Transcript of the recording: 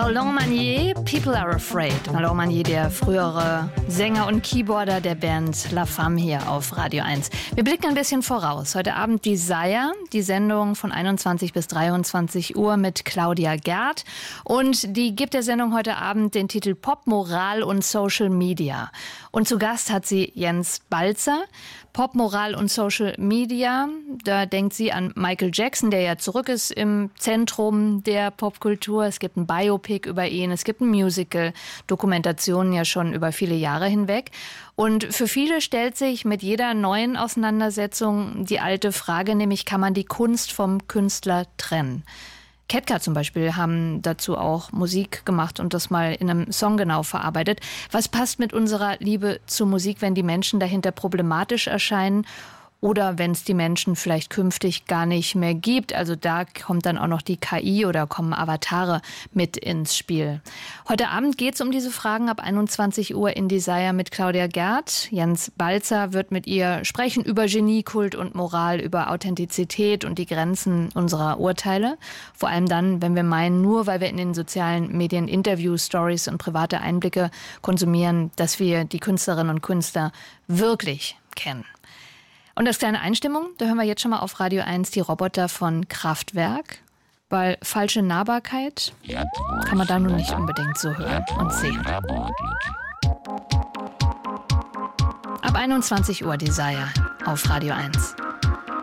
Marlon Manier, People Are Afraid. Marlon Manier, der frühere Sänger und Keyboarder der Band La Femme hier auf Radio 1. Wir blicken ein bisschen voraus. Heute Abend Desire, die Sendung von 21 bis 23 Uhr mit Claudia Gerd. Und die gibt der Sendung heute Abend den Titel Pop, Moral und Social Media. Und zu Gast hat sie Jens Balzer. Pop, Moral und Social Media, da denkt sie an Michael Jackson, der ja zurück ist im Zentrum der Popkultur. Es gibt ein Biopic über ihn, es gibt ein Musical, Dokumentationen ja schon über viele Jahre hinweg. Und für viele stellt sich mit jeder neuen Auseinandersetzung die alte Frage, nämlich kann man die Kunst vom Künstler trennen? Ketka zum Beispiel haben dazu auch Musik gemacht und das mal in einem Song genau verarbeitet. Was passt mit unserer Liebe zur Musik, wenn die Menschen dahinter problematisch erscheinen oder wenn es die Menschen vielleicht künftig gar nicht mehr gibt? Also da kommt dann auch noch die KI oder kommen Avatare mit ins Spiel. Heute Abend geht es um diese Fragen ab 21 Uhr in Desire mit Claudia Gerd. Jens Balzer wird mit ihr sprechen über Geniekult und Moral, über Authentizität und die Grenzen unserer Urteile. Vor allem dann, wenn wir meinen, nur weil wir in den sozialen Medien Interviews, Stories und private Einblicke konsumieren, dass wir die Künstlerinnen und Künstler wirklich kennen. Und als kleine Einstimmung, da hören wir jetzt schon mal auf Radio 1 die Roboter von Kraftwerk, weil falsche Nahbarkeit kann man da nun nicht unbedingt so hören und sehen. Ab 21 Uhr Desire auf Radio 1.